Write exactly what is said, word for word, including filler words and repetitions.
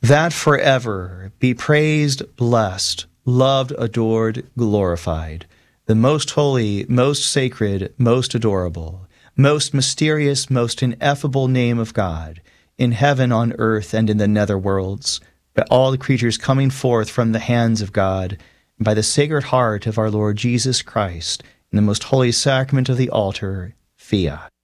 that forever be praised, blessed, loved, adored, glorified, the most holy, most sacred, most adorable, most mysterious, most ineffable name of God, in heaven, on earth, and in the nether worlds, by all the creatures coming forth from the hands of God, and by the sacred heart of our Lord Jesus Christ, in the most holy sacrament of the altar, fiat.